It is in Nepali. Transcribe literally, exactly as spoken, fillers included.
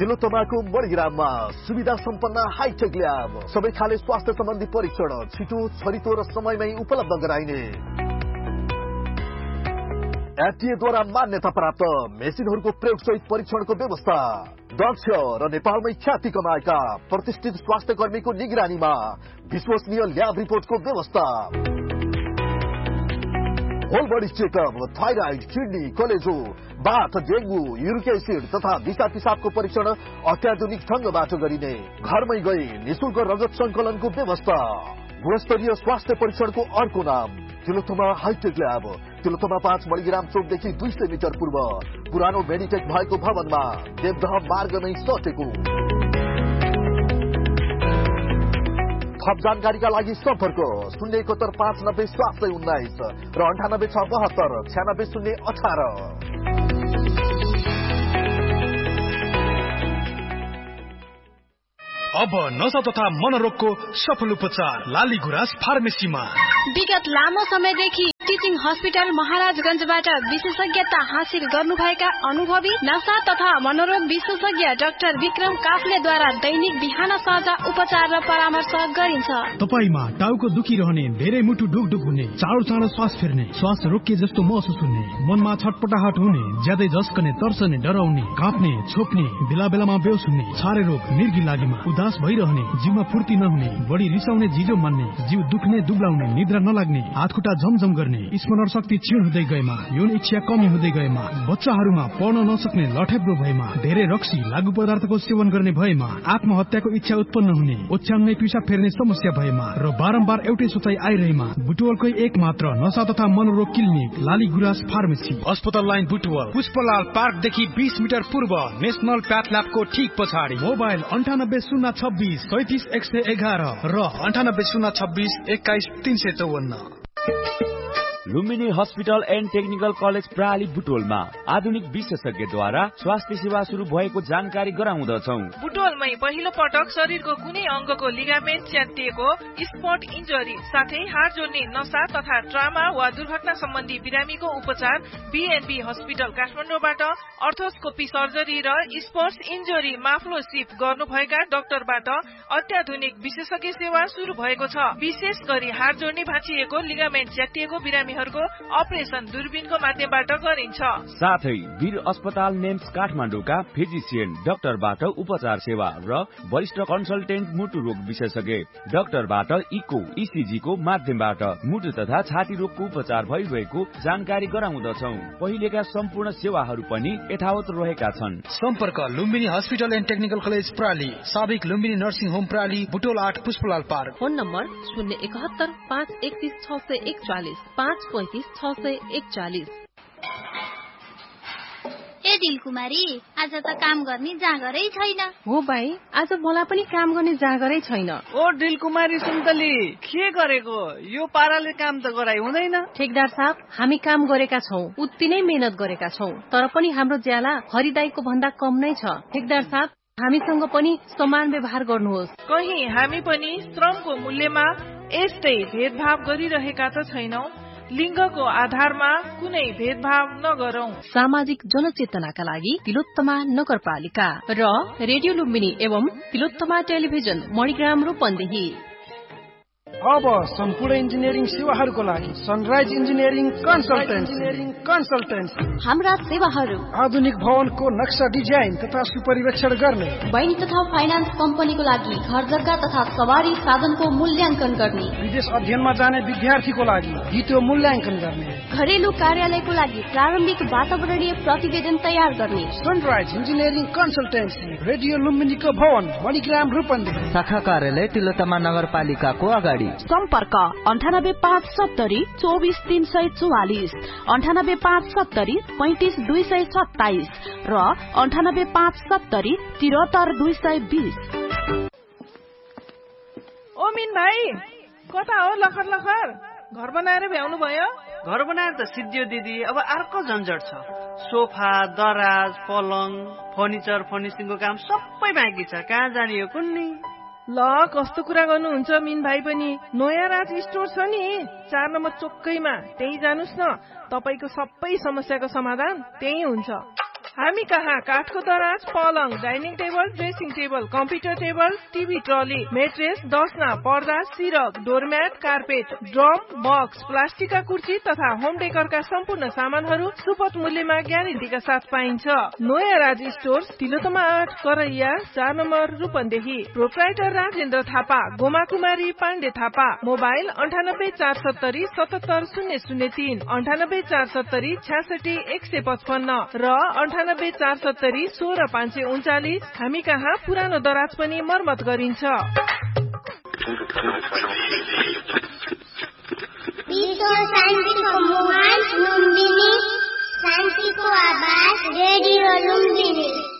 तिलोत्तमाको मणिग्राममा सुविधा सम्पन्न हाईटेक ल्याब, सबै खाले स्वास्थ्य सम्बन्धी परीक्षण छिटो, छरितो र समयमै उपलब्ध गराइने। एफडीएद्वारा मान्यता प्राप्त मेसिनहरूको प्रयोगसहित परीक्षणको व्यवस्था। दक्ष र नेपालमै ख्याति कमाएका प्रतिष्ठित स्वास्थ्य कर्मीको निगरानीमा विश्वसनीय ल्याब रिपोर्टको व्यवस्था। Whole body checkup, thyroid, kidney, कलेजो, बाथ, डेंगू, यूरिक एसिड तथा दिशा पिसाबको परीक्षण अत्याधुनिक ढंगबाट गरिने। घरमै गई निशुल्क रगत संकलनको व्यवस्था। गुणस्तरीय स्वास्थ्य परीक्षणको अर्को नाम तिलोत्तमा हाईटेक ल्याब। तिलोत्तमा पाँच मणिग्राम चौकदेखि दुई सय मिटर पूर्व पुरानो मेडिटेक भएको भवनमा देवदह मार्गमै सटेको। थप जानकारीका लागि सम्पर्क शून्य एकहत्तर पाँच नब्बे सात सय उन्नाइस र अन्ठानब्बे छ बहत्तर छ्यानब्बे शून्य अठार। अब नशा तथा मनोरोगको सफल उपचार लाली गुराँस फार्मेसीमा। विगत लामो समयदेखि टिचिङ हस्पिटल महाराजगञ्जबाट विशेषज्ञता हासिल गर्नुभएका अनुभवी नशा तथा मनोरोग विशेषज्ञ डाक्टर विक्रम काफ्लेद्वारा दैनिक बिहान साँझ उपचार र परामर्श गरिन्छ। तपाईमा टाउको दुखिरहने, धेरै मुटु ढुकढुक हुने, चाँडो चाँडो श्वास फेर्ने, श्वास रोकिए जस्तो महसुस हुने, मनमा छटपटाहट हुने, ज्यादै झस्कने, तर्सने, डराउने, काँप्ने, छोप्ने, बेला बेलामा बेहोस हुने, छारे रोग, मिर्गी लागेमा, उदास भइरहने, जिउमा फुर्ती नहुने, बढी रिसाउने, जिजो मान्ने, जिउ दुख्ने, दुब्लाउने, निद्रा नलाग्ने, हातखुट्टा झमझम गर्ने, स्मरण शक्ति क्षीण हुँदै गएमा, यौन इच्छा कमी हुँदै गएमा, बच्चाहरूमा पढ्न नसक्ने, लठेब्रो भएमा, धेरै रक्सी लागु पदार्थको सेवन गर्ने भएमा, आत्महत्याको इच्छा उत्पन्न हुने, ओछ्याउनै पिसाब फेर्ने समस्या भएमा र बारम्बार एउटै सोचाइ आइरहेमा बुटवलकै एक मात्र नशा तथा मनोरोग क्लिनिक लाली गुराँस फार्मेसी। अस्पताल लाइन बुटवल, पुष्पलाल पार्कदेखि बीस मिटर पूर्व नेशनल प्याथल्याबको ठीक पछाडि। मोबाइल अन्ठानब्बे शून्य छब्बिस सैतिस एक सय एघार र अन्ठानब्बे शून्य छब्बिस एक्काइस तीन सय चौवन्न। Lumbini hospital and technical college प्राली बुटोलमा आधुनिक विशेषज्ञद्वारा स्वास्थ्य सेवा शुरू भएको जानकारी गराउँदछौ। बुटोलमै पहिलो पटक शरीरको कुनै अंगको लिगामेन्ट च्यातिएको, स्पट इन्जरी साथै हाड जोड्ने नशा तथा ट्रामा वा दुर्घटना सम्बन्धी बिरामीको उपचार बीएनबी हस्पिटल काठमाडौँबाट अर्थोस्कोपी सर्जरी र स्पोर्ट्स इन्जरी माफ्लोसिप गर्नुभएका डाक्टरबाट अत्याधुनिक विशेषज्ञ सेवा शुरू भएको छ। विशेष गरी हाड जोड्ने भाँचिएको, लिगामेन्ट च्यातिएको बिरामीहरूको अपरेसन दूरबीनको माध्यमबाट गरिन्छ। साथै वीर अस्पताल नेम्स काठमाडौँका फिजिसियन डाक्टरबाट उपचार सेवा र वरिष्ठ कन्सल्टेन्ट मुटु रोग विशेषज्ञ डाक्टरबाट इको इसिजी को माध्यमबाट मुटु तथा छाती रोगको उपचार भइरहेको जानकारी गराउँदछौ। पहिलेका सम्पूर्ण सेवाहरू पनि यथावत रहेका छन्। सम्पर्क Lumbini hospital and technical college प्राली, साबिक लुम्बिनी नर्सिङ होम प्राली, बुटोल आठ, पुष्पलाल पार्क। फोन नम्बर शून्य एकहत्तर पाँच एकतिस छ सय एकचालिस पाँच पैंतिस छ सय एकचालिस। ए दिलकुमारी, आज त काम गर्ने जाँगरै छैन। हो भाइ, आज मलाई पनि काम गर्ने जाँगरै छैन। ओ दिलकुमारी सुन्तली, के गरेको? यो पाराले काम त गराइ हुँदैन। ठेकदार साहब, हामी काम गरेका छौं, उत्ति नै मेहनत गरेका छौं, तर पनि हाम्रो ज्याला हरिदाईको भन्दा कम नै छ। ठेकदार साहब, हामीसँग पनि समान व्यवहार गर्नुहोस्। कहीं हामी पनि श्रमको मूल्यमा यस्तै भेदभाव गरिरहेका त छैनौं। लिङ्गको आधारमा कुनै भेदभाव नगरौं। सामाजिक जनचेतनाका लागि तिलोत्तमा नगरपालिका र रेडियो लुम्बिनी एवं तिलोत्तमा टेलिभिजन मणिग्राम रूपन्देही। अब सम्पूर्ण इन्जिनियरिङ सेवाहरूको लागि सनराइज इन्जिनियरिङ कन्सल्टेन्सी। हाम्रा सेवाहरू आधुनिक भवनको नक्सा डिजाइन तथा सुपरिवेक्षण गर्ने, बैंक तथा फाइनान्स कम्पनीको लागि घर जग्गा तथा सवारी साधनको मूल्याङ्कन गर्ने, विदेश अध्ययनमा जाने विद्यार्थीको लागि हितो मूल्याङ्कन गर्ने, घरेलु कार्यालयको लागि प्रारम्भिक वातावरणीय प्रतिवेदन तयार गर्ने। सनराइज इन्जिनियरिङ कन्सल्टेन्सी, रेडियो लुम्बिनीको भवन, मणिग्राम रूपन्देही, शाखा कार्यालय तिलोत्तमा नगरपालिकाको अगाडि। सम्पर्क अन्ठानब्बे पाँच सत्तरी चौबिस तीन सय चौवालिस, अन्ठानब्बे पाँच सत्तरी पैंतिस दुई सय सत्ताइस र अन्ठानब्बे पाँच सत्तरी तिहत्तर दुई सय बीस। ओ मिन भाइ, कता हो लखर लखर? घर बनाएर भ्याउनु भयो? घर बनाएर त सिद्धियो दिदी, अब अर्को झन्झट छ। सोफा, दराज, पलङ, फर्निचर, फर्निसिङको काम सबै बाँकी छ। कहाँ जाने हो कुन्नी? ल, कस्तो कुरा गर्नुहुन्छ मिन भाइ पनि। नयाँ राज स्टोर छ नि, चार नम्बर चोकैमा, त्यही जानुस् न। तपाईको सबै समस्याको समाधान त्यही हुन्छ। हामी कहाँ काठको दराज, पलङ, dining table, dressing table, computer table, TV trolley, mattress, दसना, पर्दा, सिरक, डोरम्याट, कार्पेट, ड्रम, बक्स, प्लास्टिकका कुर्सी तथा होम डेकरका सम्पूर्ण सामानहरू सुपथ मूल्यमा ग्यारेन्टीका साथ पाइन्छ। नयाँ राज स्टोर्स, तिलोतमा आठ, करैया, चार नम्बर रूपन्देही। प्रोप्राइटर राजेन्द्र थापा, गोमा कुमारी पाण्डे थापा। मोबाइल अन्ठानब्बे चार सत्तरी सतहत्तर शून्य शून्य तीन, अन्ठानब्बे चार सत्तरी छ्यासठी एक सय पचपन्न र अन्ठानब्बे चार सत्तरी सोह्र पाँच सय उन्चालिस। हामी कहाँ पुरानो दराज पनि मर्मत गरिन्छ। शान्तिको आवाज रेडियो लुम्बिनी।